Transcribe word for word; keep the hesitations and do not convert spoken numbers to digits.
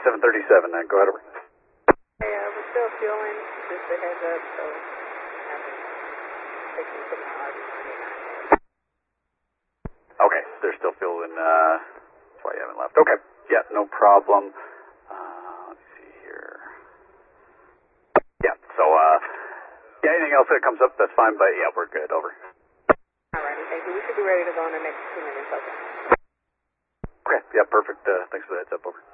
seven thirty-seven, then go ahead over. Hey, uh, we're still fueling, just a heads up, so I'm taking some R D twenty-nine. Okay, they're still fueling, uh, that's why you haven't left. Okay, yeah, no problem. Uh, let's see here. Yeah, so, uh, yeah, anything else that comes up, that's fine, but yeah, we're good, over. Alrighty, thank you. We should be ready to go in the next two minutes, okay? Okay, yeah, perfect. Uh, thanks for the heads up, over.